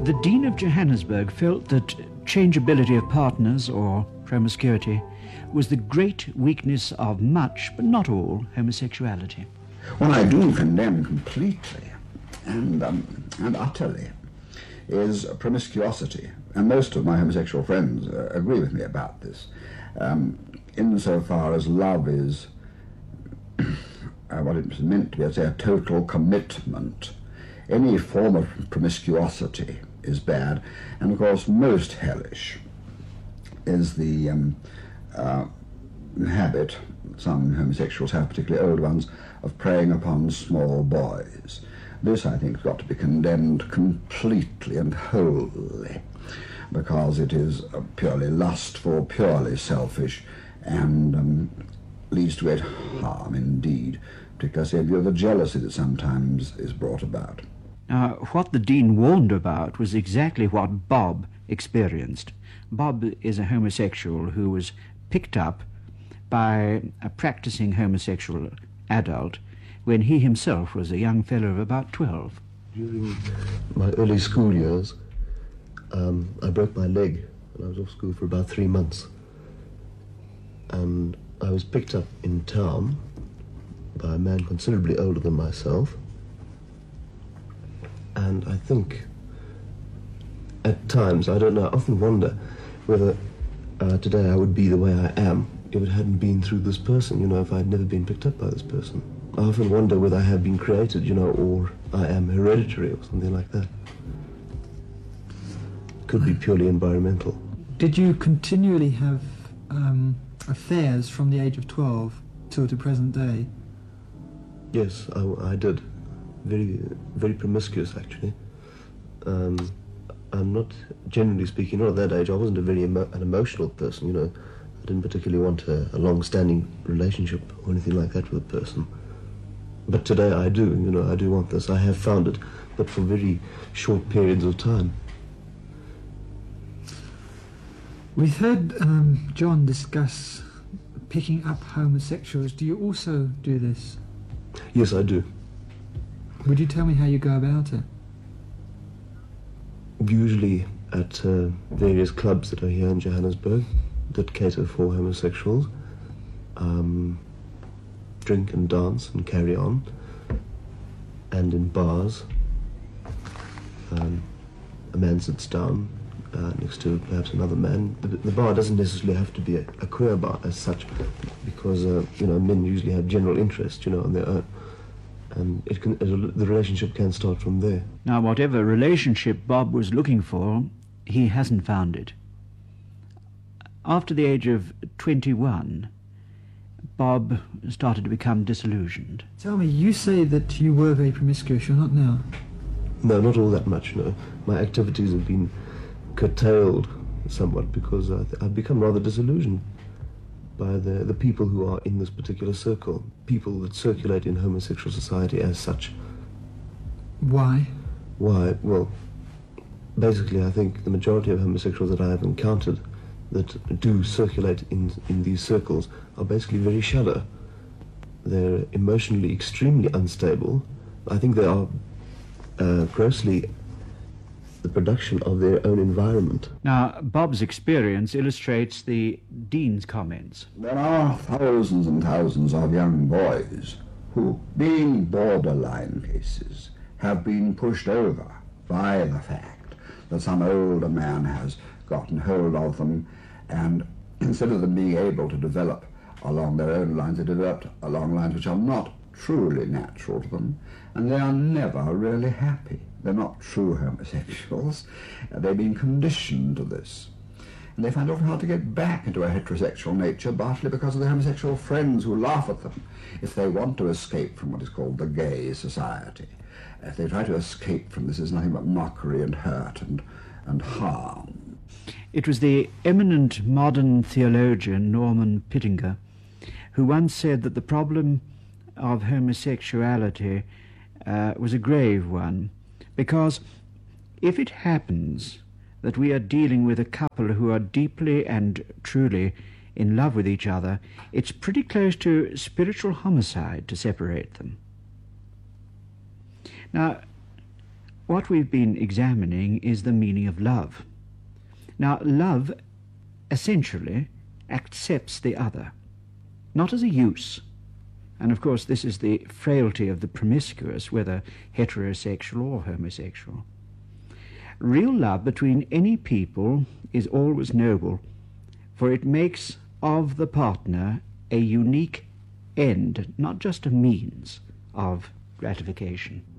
The Dean of Johannesburg felt that changeability of partners, or promiscuity, was the great weakness of much, but not all, homosexuality. What I do condemn completely and utterly is promiscuity, and most of my homosexual friends agree with me about this, insofar as love is what it's meant to be, I'd say, a total commitment. Any form of promiscuity is bad, and of course most hellish is the habit some homosexuals have, particularly old ones, of preying upon small boys. This, I think, has got to be condemned completely and wholly, because it is purely lustful, purely selfish, and leads to great harm indeed, particularly in view of the jealousy that sometimes is brought about. Now, what the Dean warned about was exactly what Bob experienced. Bob is a homosexual who was picked up by a practicing homosexual adult when he himself was a young fellow of about 12. During my early school years, I broke my leg and I was off school for about 3 months. And I was picked up in town by a man considerably older than myself. And I think at times, I don't know, I often wonder whether today I would be the way I am if it hadn't been through this person, if I had never been picked up by this person. I often wonder whether I have been created, or I am hereditary or something like that. Could be purely environmental. Did you continually have affairs from the age of 12 till to present day? Yes, I did. Very, very promiscuous, actually. I'm not, generally speaking, not at that age, I wasn't a very an emotional person, I didn't particularly want a long-standing relationship or anything like that with a person. But today I do, I do want this. I have found it, but for very short periods of time. We've heard John discuss picking up homosexuals. Do you also do this? Yes, I do. Would you tell me how you go about it? Usually at various clubs that are here in Johannesburg that cater for homosexuals. Drink and dance and carry on. And in bars, a man sits down next to perhaps another man. The bar doesn't necessarily have to be a queer bar as such, because men usually have general interest, on their own. And the relationship can start from there. Now, whatever relationship Bob was looking for, he hasn't found it. After the age of 21, Bob started to become disillusioned. Tell me, you say that you were very promiscuous. You're not now? No, not all that much, no. My activities have been curtailed somewhat because I've become rather disillusioned by the people who are in this particular circle, people that circulate in homosexual society as such. Why? Why? Well, basically I think the majority of homosexuals that I have encountered that do circulate in these circles are basically very shallow. They're emotionally extremely unstable. I think they are grossly the production of their own environment. Now, Bob's experience illustrates the Dean's comments. There are thousands and thousands of young boys who, being borderline cases, have been pushed over by the fact that some older man has gotten hold of them, and instead of them being able to develop along their own lines, they developed along lines which are not truly natural to them, and they are never really happy. They're not true homosexuals. They've been conditioned to this. And they find it often hard to get back into a heterosexual nature, partly because of their homosexual friends who laugh at them if they want to escape from what is called the gay society. If they try to escape from this, it's nothing but mockery and hurt and harm. It was the eminent modern theologian Norman Pittinger who once said that the problem of homosexuality was a grave one, because if it happens that we are dealing with a couple who are deeply and truly in love with each other, it's pretty close to spiritual homicide to separate them. Now, what we've been examining is the meaning of love. Now, love essentially accepts the other, not as a use. And of course, this is the frailty of the promiscuous, whether heterosexual or homosexual. Real love between any people is always noble, for it makes of the partner a unique end, not just a means of gratification.